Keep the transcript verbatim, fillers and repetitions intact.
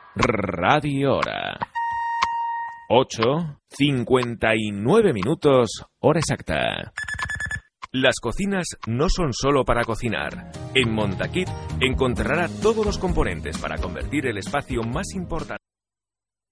Radio Hora. ocho, cincuenta y nueve minutos, hora exacta. Las cocinas no son solo para cocinar. En Montakit encontrará todos los componentes para convertir el espacio más importante.